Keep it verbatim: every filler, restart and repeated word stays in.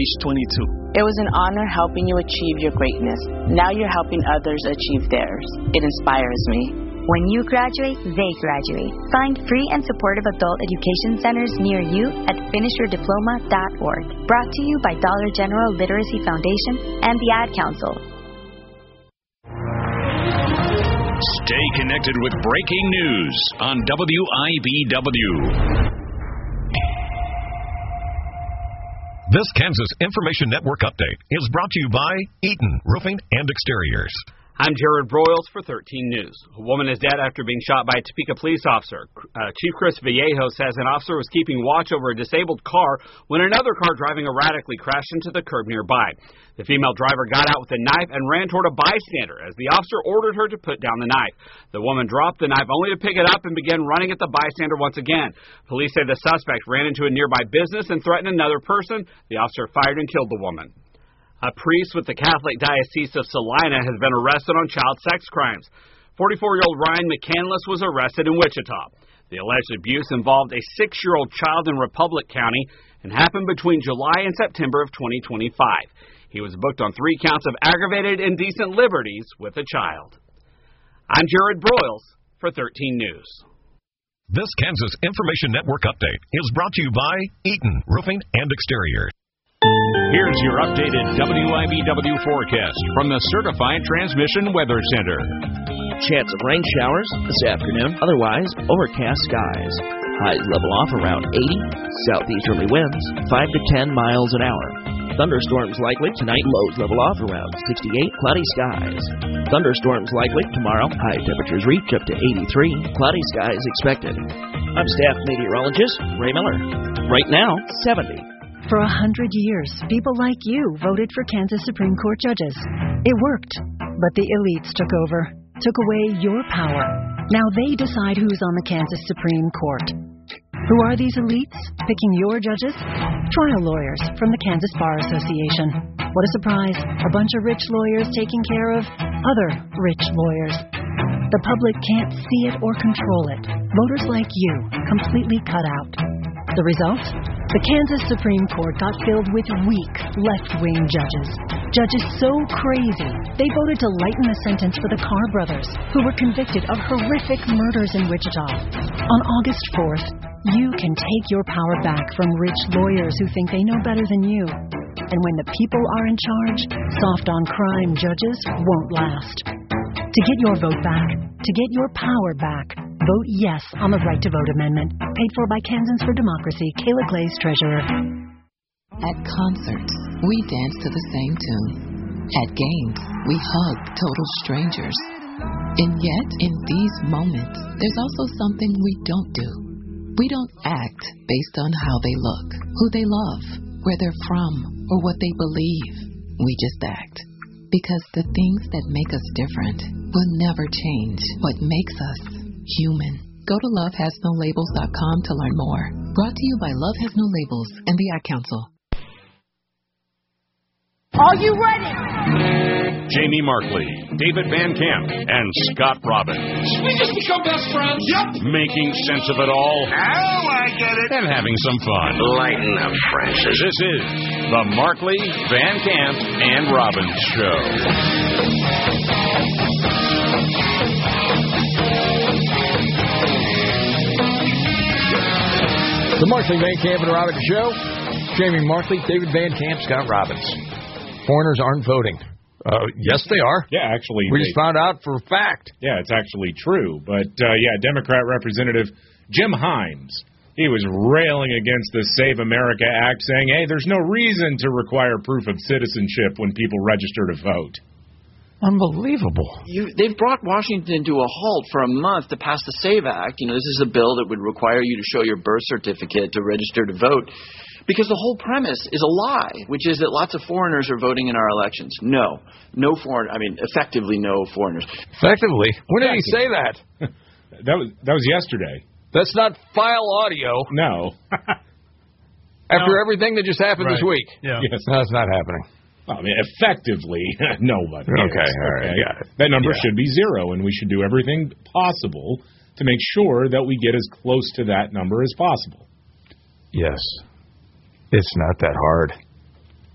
age twenty-two. It was an honor helping you achieve your greatness. Now you're helping others achieve theirs. It inspires me. When you graduate, they graduate. Find free and supportive adult education centers near you at finish your diploma dot org. Brought to you by Dollar General Literacy Foundation and the Ad Council. Stay connected with breaking news on W I B W. This Kansas Information Network update is brought to you by Eaton Roofing and Exteriors. I'm Jared Broyles for thirteen News. A woman is dead after being shot by a Topeka police officer. Uh, Chief Chris Vallejo says an officer was keeping watch over a disabled car when another car driving erratically crashed into the curb nearby. The female driver got out with a knife and ran toward a bystander as the officer ordered her to put down the knife. The woman dropped the knife only to pick it up and began running at the bystander once again. Police say the suspect ran into a nearby business and threatened another person. The officer fired and killed the woman. A priest with the Catholic Diocese of Salina has been arrested on child sex crimes. forty-four-year-old Ryan McCandless was arrested in Wichita. The alleged abuse involved a six-year-old child in Republic County and happened between July and September of twenty twenty-five. He was booked on three counts of aggravated indecent liberties with a child. I'm Jared Broyles for thirteen News. This Kansas Information Network update is brought to you by Eaton Roofing and Exteriors. Here's your updated W I B W forecast from the Certified Transmission Weather Center. Chance of rain showers this afternoon, otherwise overcast skies. Highs level off around eighty, southeasterly winds five to ten miles an hour. Thunderstorms likely tonight, lows level off around sixty-eight, cloudy skies. Thunderstorms likely tomorrow, high temperatures reach up to eighty-three, cloudy skies expected. I'm staff meteorologist Ray Miller. Right now, seventy. For a hundred years, people like you voted for Kansas Supreme Court judges. It worked, but the elites took over, took away your power. Now they decide who's on the Kansas Supreme Court. Who are these elites picking your judges? Trial lawyers from the Kansas Bar Association. What a surprise, a bunch of rich lawyers taking care of other rich lawyers. The public can't see it or control it. Voters like you completely cut out. The result? The Kansas Supreme Court got filled with weak, left-wing judges. Judges so crazy, they voted to lighten the sentence for the Carr brothers, who were convicted of horrific murders in Wichita. On August fourth, you can take your power back from rich lawyers who think they know better than you. And when the people are in charge, soft-on-crime judges won't last. To get your vote back, to get your power back, vote yes on the Right to Vote Amendment. Paid for by Kansans for Democracy, Kayla Glaze, Treasurer. At concerts, we dance to the same tune. At games, we hug total strangers. And yet, in these moments, there's also something we don't do. We don't act based on how they look, who they love, where they're from, or what they believe. We just act. Because the things that make us different will never change what makes us human. Go to love has no labels dot com to learn more. Brought to you by Love Has No Labels and the Ad Council. Are you ready? Jamie Markley, David Van Camp, and Scott Robbins. We just become best friends. Yep. Making sense of it all. Now I get it. And having some fun. Lighten up, Francis. This is the Markley, Van Camp, and Robbins Show. The Markley, Van Camp, and Robbins Show. Jamie Markley, David Van Camp, Scott Robbins. Foreigners aren't voting. Uh, yes, they are. Yeah, actually. We they, just found out for a fact. Yeah, it's actually true. But, uh, yeah, Democrat Representative Jim Himes, he was railing against the Save America Act, saying, hey, there's no reason to require proof of citizenship when people register to vote. Unbelievable. You, they've brought Washington to a halt for a month to pass the SAVE Act. You know, this is a bill that would require you to show your birth certificate to register to vote. Because the whole premise is a lie, which is that lots of foreigners are voting in our elections. No. No foreign, I mean, effectively no foreigners. Effectively? When did he say that? that was that was yesterday. That's not file audio. No. After no. everything that just happened right. this week. Yeah. Yes. No, it's not happening. Well, I mean, effectively, nobody. Okay, is. all right, okay? got it. That number yeah. should be zero, and we should do everything possible to make sure that we get as close to that number as possible. Yes. It's not that hard.